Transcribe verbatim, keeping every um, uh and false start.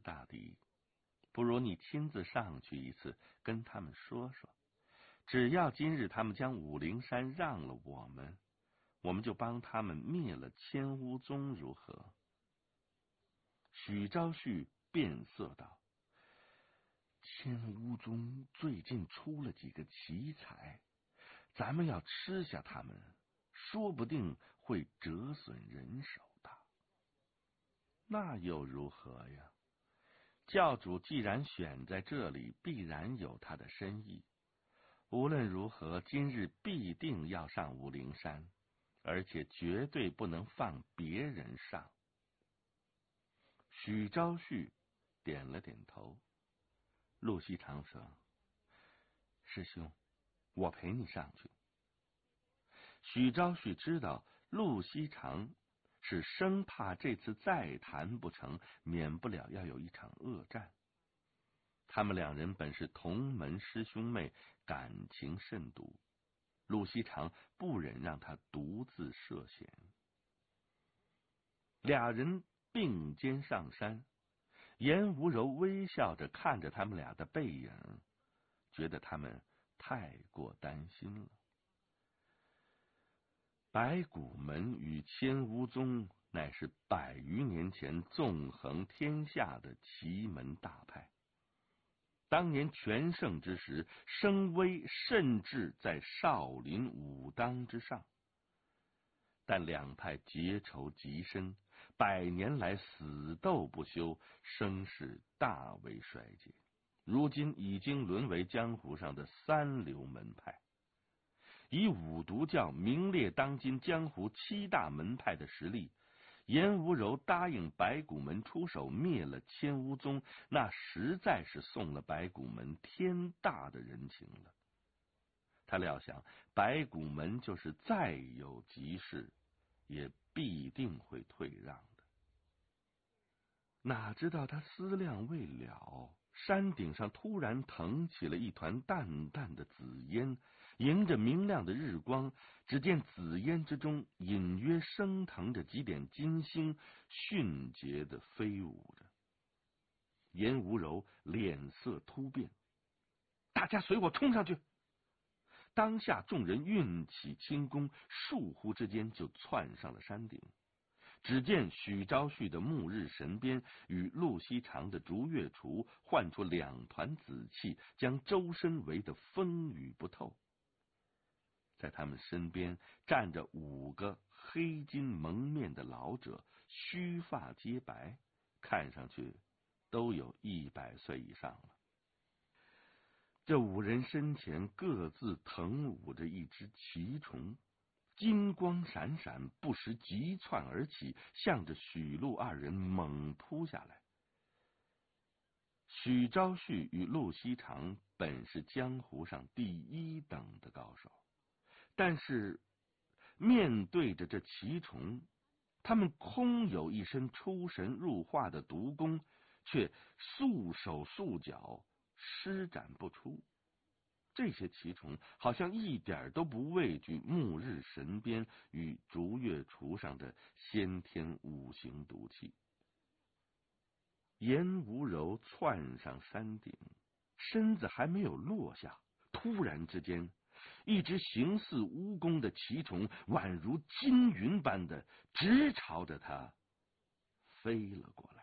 大敌，不如你亲自上去一次，跟他们说说，只要今日他们将武陵山让了我们，我们就帮他们灭了千乌宗，如何？”许昭绪变色道：“千乌宗最近出了几个奇才，咱们要吃下他们，说不定会折损人手的。”“那又如何呀？教主既然选在这里，必然有他的深意。无论如何，今日必定要上武陵山，而且绝对不能放别人上。”许昭绪点了点头。陆西长说：“师兄，我陪你上去。”许昭绪知道陆西长是生怕这次再谈不成，免不了要有一场恶战。他们两人本是同门师兄妹，感情甚笃，陆西长不忍让他独自涉险。俩人并肩上山，颜无柔微笑着看着他们俩的背影，觉得他们太过担心了。白骨门与千乌宗乃是百余年前纵横天下的奇门大派，当年全盛之时，声威甚至在少林武当之上。但两派结仇极深，百年来死斗不休，声势大为衰竭，如今已经沦为江湖上的三流门派。以五毒教名列当今江湖七大门派的实力，颜无柔答应白骨门出手灭了千乌宗，那实在是送了白骨门天大的人情了。他料想白骨门就是再有急事，也必定会退让的。哪知道他思量未了，山顶上突然腾起了一团淡淡的紫烟，迎着明亮的日光，只见紫烟之中隐约升腾着几点金星，迅捷的飞舞着。颜无柔脸色突变：“大家随我冲上去！”当下众人运起轻功，倏忽之间就窜上了山顶。只见许昭绪的木日神鞭与陆西长的竹月杵唤出两团紫气，将周身围得风雨不透。在他们身边站着五个黑金蒙面的老者，须发皆白，看上去都有一百岁以上了。这五人身前各自腾舞着一只奇虫，金光闪闪，不时急窜而起，向着许陆二人猛扑下来。许昭绪与陆西长本是江湖上第一等的高手，但是面对着这奇虫，他们空有一身出神入化的毒功，却束手束脚，施展不出。这些奇虫好像一点都不畏惧木日神鞭与竹月杵上的先天五行毒气。颜无柔窜上山顶，身子还没有落下，突然之间，一只形似蜈蚣的奇虫宛如金云般的直朝着他飞了过来。